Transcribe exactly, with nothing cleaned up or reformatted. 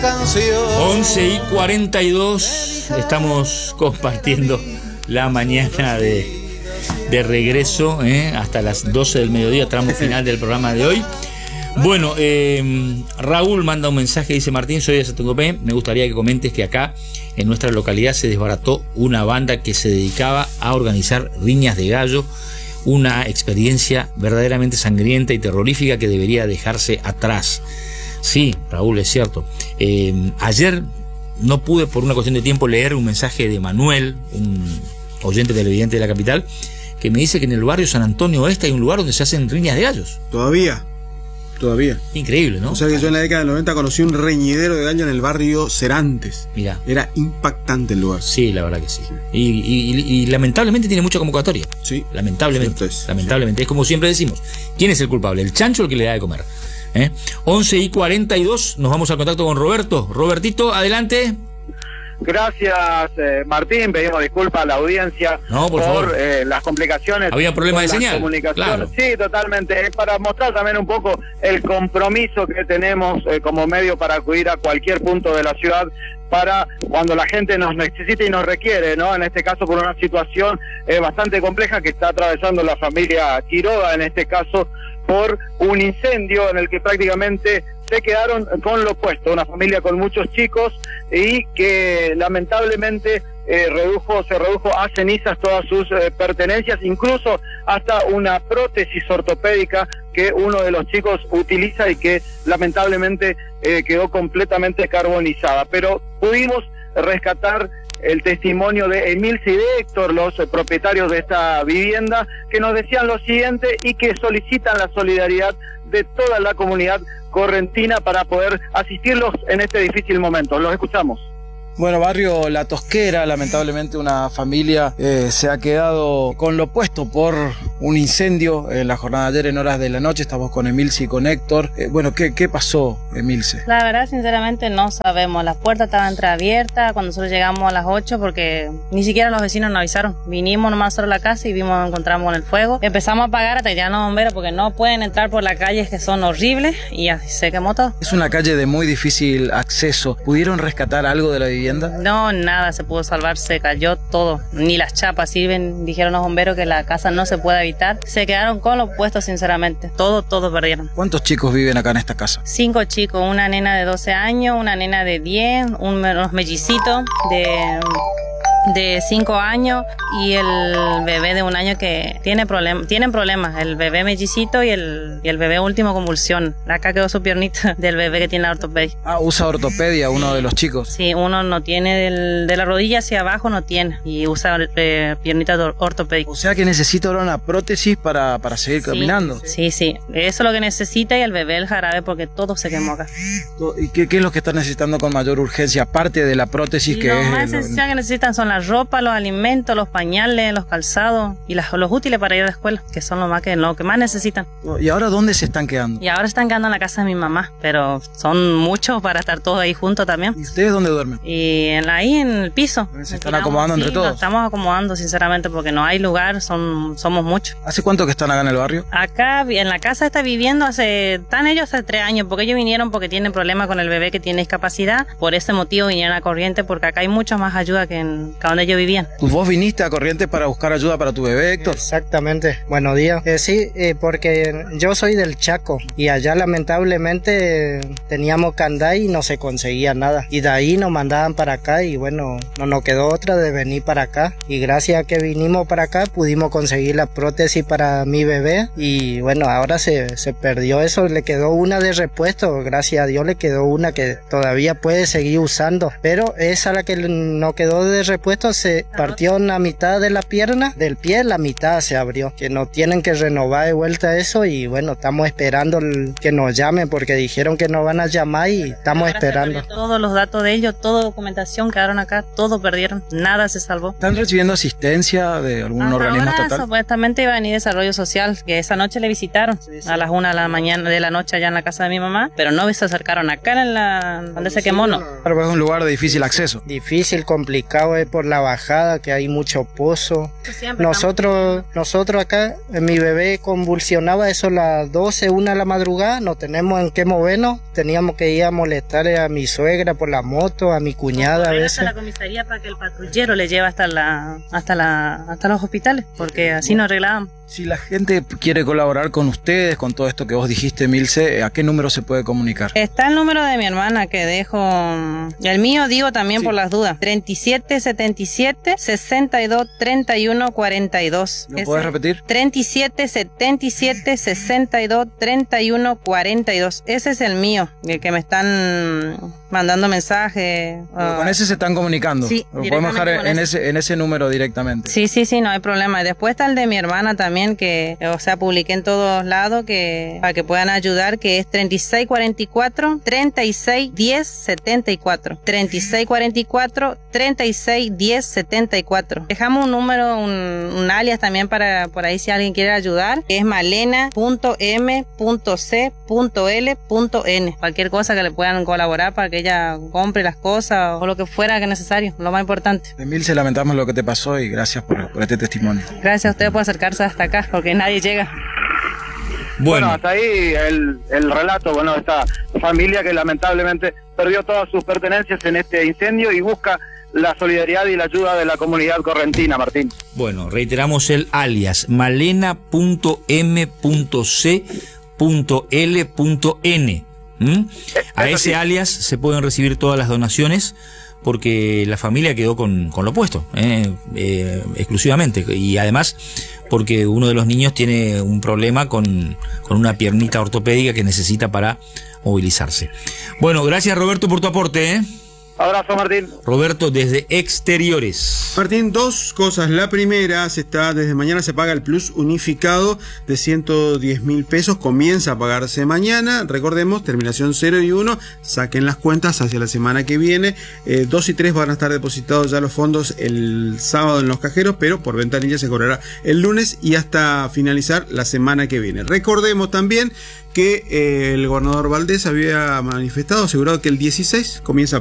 once y cuarenta y dos, estamos compartiendo la mañana de, de regreso, ¿eh? Hasta las doce del mediodía, tramo final del programa de hoy. Bueno, eh, Raúl manda un mensaje, dice: Martín, soy de Santongopé, me gustaría que comentes que acá en nuestra localidad se desbarató una banda que se dedicaba a organizar riñas de gallo, una experiencia verdaderamente sangrienta y terrorífica que debería dejarse atrás. Sí, Raúl, es cierto. Eh, ayer no pude, por una cuestión de tiempo, leer un mensaje de Manuel, un oyente televidente de la capital, que me dice que en el barrio San Antonio Oeste hay un lugar donde se hacen riñas de gallos. Todavía, todavía. Increíble, ¿no? O sea que yo en la década del noventa conocí un reñidero de gallo en el barrio Cerantes. Mirá. Era impactante el lugar. Sí, la verdad que sí. Y, y, y, y lamentablemente tiene mucha convocatoria. Sí. Lamentablemente. Es. Lamentablemente. Sí. Es como siempre decimos. ¿Quién es el culpable? ¿El chancho o el que le da de comer? ¿Eh? once y cuarenta y dos, nos vamos al contacto con Roberto. Robertito, adelante. Gracias, eh, Martín. Pedimos disculpas a la audiencia no, por, por eh, las complicaciones. Había problemas de señal. Claro. Sí, totalmente. Es para mostrar también un poco el compromiso que tenemos eh, como medio para acudir a cualquier punto de la ciudad para cuando la gente nos necesite y nos requiere, ¿no? En este caso por una situación eh, bastante compleja que está atravesando la familia Quiroga, en este caso por un incendio en el que prácticamente se quedaron con lo puesto, una familia con muchos chicos y que lamentablemente eh, redujo, se redujo a cenizas todas sus eh, pertenencias, incluso hasta una prótesis ortopédica que uno de los chicos utiliza y que lamentablemente eh, quedó completamente carbonizada. Pero pudimos rescatar el testimonio de Emilce y de Héctor, los eh, propietarios de esta vivienda, que nos decían lo siguiente y que solicitan la solidaridad de toda la comunidad correntina para poder asistirlos en este difícil momento. Los escuchamos. Bueno, barrio La Tosquera, lamentablemente una familia eh, se ha quedado con lo puesto por un incendio en la jornada de ayer en horas de la noche. Estamos con Emilce y con Héctor. Eh, bueno, ¿qué, ¿qué pasó, Emilce? La verdad, sinceramente, no sabemos. Las puertas estaban entreabiertas cuando nosotros llegamos a las ocho porque ni siquiera los vecinos nos avisaron. Vinimos nomás a la casa y vimos, nos encontramos con el fuego. Empezamos a apagar hasta que ya no bomberos porque no pueden entrar por las calles que son horribles y así se quemó todo. Es una calle de muy difícil acceso. ¿Pudieron rescatar algo de la vivienda? No, nada se pudo salvar, se cayó todo, ni las chapas sirven, dijeron los bomberos que la casa no se puede evitar, se quedaron con los puestos sinceramente, todo, todo perdieron. ¿Cuántos chicos viven acá en esta casa? Cinco chicos, una nena de doce años, una nena de diez, un, unos mellicitos de... de cinco años y el bebé de un año que tiene problem tienen problemas, el bebé mellicito y el, y el bebé último convulsión. Acá quedó su piernita del bebé que tiene la ortopedia. Ah, usa ortopedia uno de los chicos. Sí, uno no tiene del, de la rodilla hacia abajo no tiene y usa eh, piernita ortopédica. O sea que necesita ahora una prótesis para, para seguir sí, caminando. Sí, sí, eso es lo que necesita y el bebé el jarabe porque todo se quemó acá. ¿Y qué, qué es lo que está necesitando con mayor urgencia aparte de la prótesis? Y que lo es más esencial que necesitan son la ropa, los alimentos, los pañales, los calzados y las, los útiles para ir a la escuela, que son lo más que lo que más necesitan. ¿Y ahora dónde se están quedando? Y ahora están quedando en la casa de mi mamá, pero son muchos para estar todos ahí juntos también. ¿Y ustedes dónde duermen? Y en la, ahí en el piso. ¿Se están acomodando entre sí, todos? Nos estamos acomodando sinceramente porque no hay lugar, son somos muchos. ¿Hace cuánto que están acá en el barrio? Acá en la casa está viviendo hace, están ellos hace tres años, porque ellos vinieron porque tienen problemas con el bebé que tiene discapacidad, por ese motivo vinieron a Corrientes porque acá hay mucha más ayuda que en que donde ellos vivían. ¿Vos viniste a Corrientes para buscar ayuda para tu bebé, Héctor? Exactamente, buenos días. Eh, sí, eh, porque yo soy del Chaco y allá lamentablemente eh, teníamos candai y no se conseguía nada. Y de ahí nos mandaban para acá y bueno, no nos quedó otra de venir para acá. Y gracias a que vinimos para acá pudimos conseguir la prótesis para mi bebé y bueno, ahora se, se perdió eso, le quedó una de repuesto, gracias a Dios le quedó una que todavía puede seguir usando. Pero esa la que no quedó de repuesto se partió en la mitad de la pierna, del pie la mitad se abrió, que nos tienen que renovar de vuelta eso y bueno, estamos esperando el, que nos llamen porque dijeron que nos van a llamar y estamos esperando. Todos los datos de ellos, toda documentación quedaron acá, todo perdieron, nada se salvó. ¿Están recibiendo asistencia de algún Hasta organismo ahora, estatal? Supuestamente iba a venir Desarrollo Social, que esa noche le visitaron sí, sí. a las una de la mañana de la noche allá en la casa de mi mamá, pero no se acercaron acá en la donde se quemó, no. Pero es un lugar de difícil acceso. Difícil, complicado, es por por la bajada, que hay mucho pozo. Siempre Nosotros, nosotros acá, mi bebé convulsionaba eso a las doce, una de la madrugada, no tenemos en qué movernos, teníamos que ir a molestarle a mi suegra por la moto, a mi cuñada a veces. Hasta la comisaría para que el patrullero le lleve hasta la, hasta la, hasta los hospitales, porque así nos arreglaban. Si la gente quiere colaborar con ustedes, con todo esto que vos dijiste, Milce, ¿a qué número se puede comunicar? Está el número de mi hermana que dejo, el mío digo también sí. Por las dudas, treinta y siete setenta y siete sesenta y dos treinta y uno cuarenta y dos. ¿Lo puedes repetir? treinta y siete setenta y siete sesenta y dos treinta y uno cuarenta y dos. Ese es el mío, el que me están mandando mensajes. Uh, con ese se están comunicando. Sí, lo podemos dejar en ese. ese, en ese número directamente. Sí, sí, sí, no hay problema. Y después está el de mi hermana también, que, o sea, publiqué en todos lados que para que puedan ayudar, que es treinta y seis cuarenta y cuatro treinta y seis diez setenta y cuatro. treinta y seis cuarenta y cuatro treinta y seis diez setenta y cuatro. Dejamos un número, un, un alias también para por ahí si alguien quiere ayudar, que es malena punto eme punto ce punto ele punto ene. Cualquier cosa que le puedan colaborar para que ella compre las cosas o lo que fuera que necesario, lo más importante. Emilce, lamentamos lo que te pasó y gracias por, por este testimonio. Gracias a ustedes por acercarse hasta acá, porque nadie llega. Bueno, bueno hasta ahí el, el relato, bueno, de esta familia que lamentablemente perdió todas sus pertenencias en este incendio y busca la solidaridad y la ayuda de la comunidad correntina, Martín. Bueno, reiteramos el alias, malena punto eme punto ce punto ele punto ene. ¿Mm? A ese sí. alias se pueden recibir todas las donaciones, porque la familia quedó con, con lo puesto, eh, eh, exclusivamente, y además porque uno de los niños tiene un problema con, con una piernita ortopédica que necesita para movilizarse. Bueno, gracias Roberto por tu aporte, ¿eh? Abrazo, Martín. Roberto desde Exteriores. Martín, dos cosas. La primera, se está desde mañana se paga el plus unificado de ciento diez mil pesos. Comienza a pagarse mañana. Recordemos, terminación cero y uno. Saquen las cuentas hacia la semana que viene. Eh, dos y tres van a estar depositados ya los fondos el sábado en los cajeros, pero por ventanilla se cobrará el lunes y hasta finalizar la semana que viene. Recordemos también que eh, el gobernador Valdés había manifestado, asegurado que el dieciséis comienza a